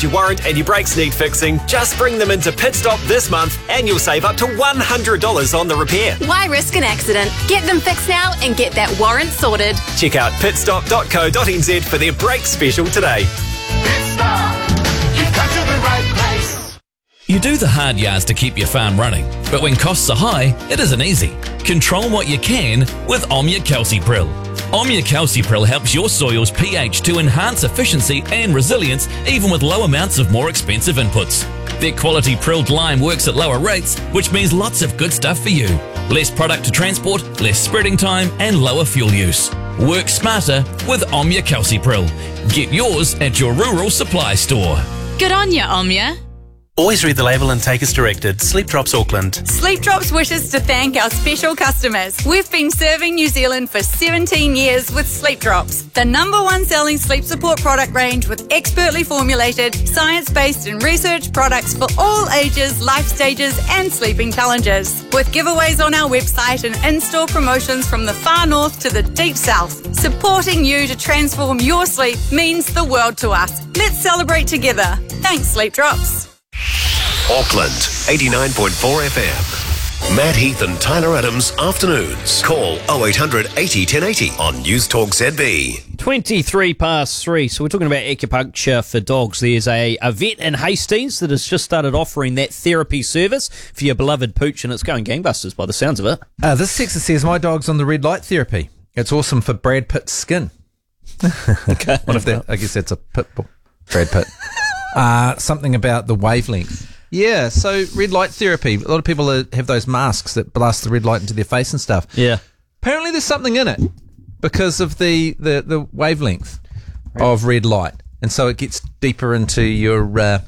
your warrant and your brakes need fixing, just bring them into Pit Stop this month and you'll save up to $100 on the repair. Why risk an accident? Get them fixed now and get that warrant sorted. Check out pitstop.co.nz for their brake special today. Pit Stop, you've come to the right place. You do the hard yards to keep your farm running, but when costs are high, it isn't easy. Control what you can with Omnia Calcipril. Omnia Calcipril helps your soil's pH to enhance efficiency and resilience even with low amounts of more expensive inputs. Their quality prilled lime works at lower rates, which means lots of good stuff for you. Less product to transport, less spreading time, and lower fuel use. Work smarter with Omnia Calcipril. Get yours at your rural supply store. Good on ya, Omnia. Always read the label and take as directed. Sleep Drops Auckland. Sleep Drops wishes to thank our special customers. We've been serving New Zealand for 17 years with Sleep Drops, the #1 selling sleep support product range with expertly formulated, science-based and research products for all ages, life stages and sleeping challenges. With giveaways on our website and in-store promotions from the far north to the deep south, supporting you to transform your sleep means the world to us. Let's celebrate together. Thanks, Sleep Drops. Auckland, 89.4 FM. Matt Heath and Tyler Adams, afternoons. Call 0800 80 1080 on News Talk ZB. 3:23. So we're talking about acupuncture for dogs. There's a vet in Hastings that has just started offering that therapy service for your beloved pooch, and it's going gangbusters by the sounds of it. This texter says, my dog's on the red light therapy. It's awesome for Brad Pitt's skin. Okay. What if that? I guess that's a pit bull. Brad Pitt. Something about the wavelength. Yeah, so red light therapy. A lot of people have those masks that blast the red light into their face and stuff. Yeah. Apparently there's something in it because of the wavelength of red light. And so it gets deeper into your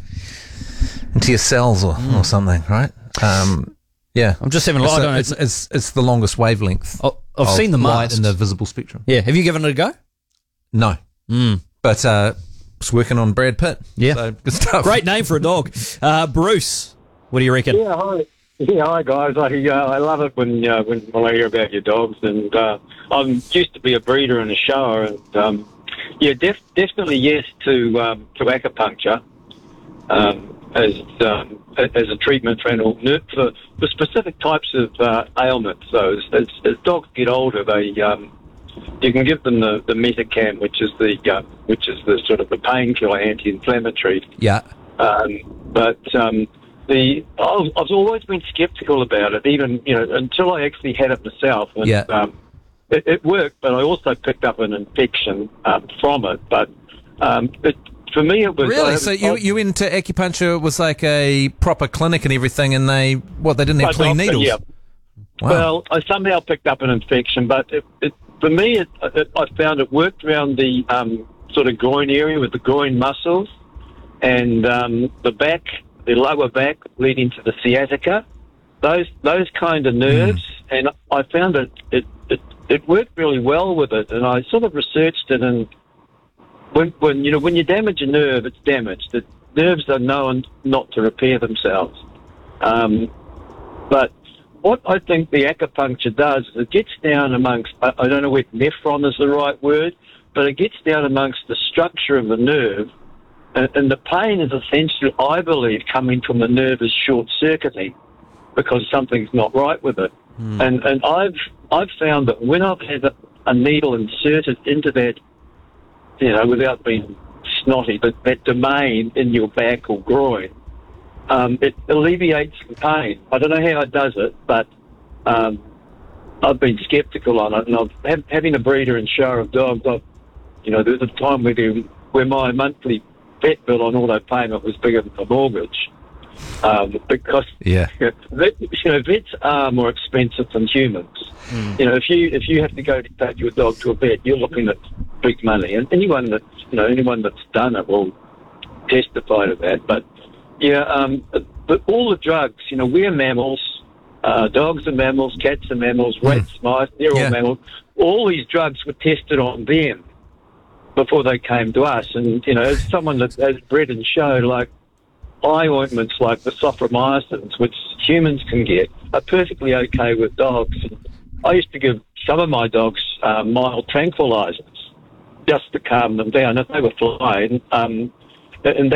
cells or something, right? Yeah. I'm just having a look. It's the longest wavelength. I've seen the light masks in the visible spectrum. Yeah. Have you given it a go? No. But it's working on Brad Pitt. Yeah. So good stuff. Great name for a dog. Bruce, what do you reckon? Yeah, hi. Yeah, hi guys. I love it when I hear about your dogs, and I used to be a breeder and a shower, and definitely yes to acupuncture as a treatment for specific types of ailments. So as dogs get older, they you can give them the Metacam, which is the sort of the painkiller, anti-inflammatory. Yeah. But I've always been sceptical about it, even until I actually had it myself. And, yeah. It worked, but I also picked up an infection from it. But for me, it was really. So you went to acupuncture? It was like a proper clinic and everything, and they didn't have clean needles. Yeah. Wow. Well, I somehow picked up an infection, but for me, I found it worked around the sort of groin area with the groin muscles and the back, the lower back leading to the sciatica, those kind of nerves. And I found it worked really well with it. And I sort of researched it, and when you damage a nerve, it's damaged. The nerves are known not to repair themselves. But what I think the acupuncture does is it gets down amongst, I don't know if nephron is the right word, but it gets down amongst the structure of the nerve, and the pain is essentially, I believe, coming from the nerve is short-circuiting because something's not right with it. And I've found that when I've had a needle inserted into that, without being snotty, but that domain in your back or groin, it alleviates the pain. I don't know how it does it, but I've been sceptical on it. And having a breeder and shower of dogs, there was a time where my monthly vet bill on auto payment was bigger than the mortgage. Because vets are more expensive than humans. If you have to go to take your dog to a vet, you're looking at big money. And anyone that's done it will testify to that. But but all the drugs, we're mammals. Dogs are mammals, cats are mammals, rats, mice, they're all mammals. All these drugs were tested on them before they came to us. And, as someone that has bred and showed, like, eye ointments like the sophromycins, which humans can get, are perfectly okay with dogs. And I used to give some of my dogs mild tranquilizers just to calm them down if they were flying. And